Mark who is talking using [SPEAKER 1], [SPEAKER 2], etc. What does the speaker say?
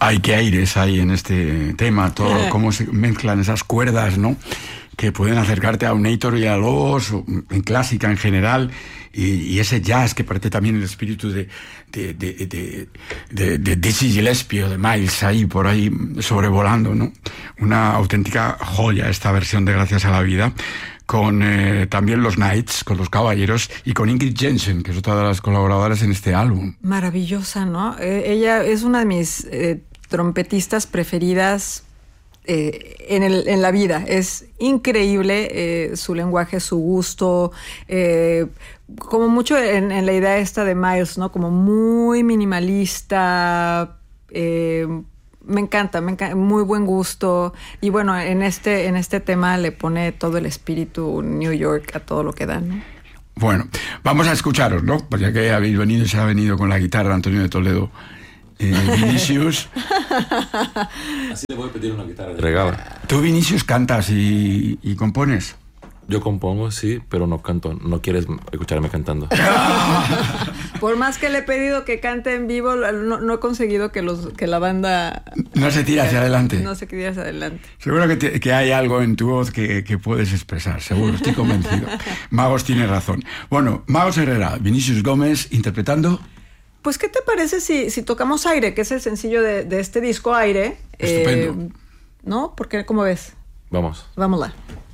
[SPEAKER 1] Ay, qué aires hay en este tema, todo cómo se mezclan esas cuerdas, ¿no? Que pueden acercarte a un Heitor y a Lobos, en clásica en general, y ese jazz que parece también el espíritu de Dizzy Gillespie o de Miles ahí, por ahí sobrevolando, ¿no? Una auténtica joya esta versión de Gracias a la Vida, con también los Knights, con los Caballeros, y con Ingrid Jensen, que es otra de las colaboradoras en este álbum.
[SPEAKER 2] Maravillosa, ¿no? Ella es una de mis trompetistas preferidas en la vida. Es increíble su lenguaje, su gusto, como mucho en la idea esta de Miles, ¿no? Como muy minimalista, me encanta, muy buen gusto. Y bueno, en este tema le pone todo el espíritu New York a todo lo que da, ¿no?
[SPEAKER 1] Bueno, vamos a escucharos, ¿no? Pues ya que habéis venido y se ha venido con la guitarra Antonio de Toledo, Vinicius.
[SPEAKER 3] Así le voy a pedir una guitarra de regalo.
[SPEAKER 1] ¿Tú, Vinicius, cantas y compones?
[SPEAKER 3] Yo compongo, sí, pero no canto. No quieres escucharme cantando.
[SPEAKER 2] Por más que le he pedido que cante en vivo, no he conseguido que la banda...
[SPEAKER 1] No se tira hacia adelante.
[SPEAKER 2] No se tira hacia adelante.
[SPEAKER 1] Seguro que hay algo en tu voz que puedes expresar, seguro, estoy convencido. Magos tiene razón. Bueno, Magos Herrera, Vinicius Gómez, interpretando...
[SPEAKER 2] Pues, ¿qué te parece si tocamos Aire, que es el sencillo de este disco, Aire?
[SPEAKER 1] Estupendo.
[SPEAKER 2] ¿No? Porque, ¿cómo ves?
[SPEAKER 3] Vamos.
[SPEAKER 2] Vámonos.